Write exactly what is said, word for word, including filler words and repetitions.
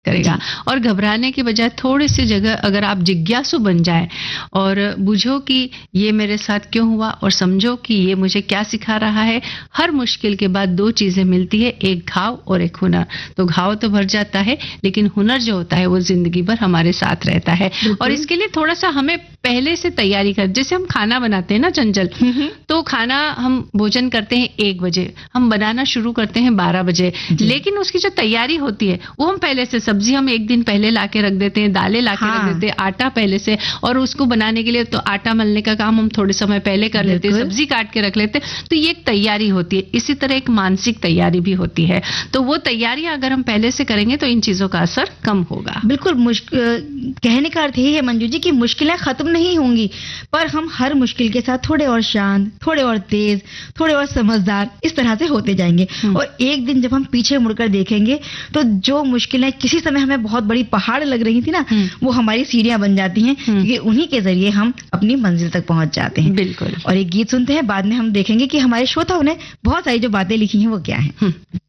करेगा। और घबराने की बजाय थोड़ी सी जगह अगर आप जिज्ञासु बन जाए और बुझो कि ये मेरे साथ क्यों हुआ और समझो कि ये मुझे क्या सिखा रहा है। हर मुश्किल के बाद दो चीजें मिलती है, एक घाव और एक हुनर। तो घाव तो भर जाता है, लेकिन हुनर जो होता है वो जिंदगी भर हमारे साथ रहता है। और इसके लिए थोड़ा सा हमें पहले से तैयारी कर, जैसे हम खाना बनाते हैं ना चंचल, तो खाना हम भोजन करते हैं एक बजे, हम बनाना शुरू करते हैं बारह बजे, लेकिन उसकी जो तैयारी होती है वो हम पहले से, सब्जी हम एक दिन पहले ला के रख देते हैं, दालें ला के हाँ। रख देते हैं, आटा पहले से, और उसको बनाने के लिए तो आटा मलने का काम हम थोड़े समय पहले कर लेते हैं, सब्जी काट के रख लेते हैं। तो ये एक तैयारी होती है। इसी तरह एक मानसिक तैयारी भी होती है। तो वो तैयारियां अगर हम पहले से करेंगे तो इन चीजों का असर कम होगा। बिल्कुल, कहने का अर्थ यही है मंजू जी कि मुश्किलें खत्म नहीं होंगी, पर हम हर मुश्किल के साथ थोड़े और शांत, थोड़े और तेज, थोड़े और समझदार इस तरह से होते जाएंगे। और एक दिन जब हम पीछे मुड़कर देखेंगे तो जो मुश्किलें किसी समय हमें बहुत बड़ी पहाड़ लग रही थी ना, वो हमारी सीढ़ियां बन जाती हैं, क्योंकि उन्हीं के जरिए हम अपनी मंजिल तक पहुंच जाते हैं। बिल्कुल। और एक गीत सुनते हैं, बाद में हम देखेंगे कि हमारे श्रोताओं ने बहुत सारी जो बातें लिखी हैं वो क्या है।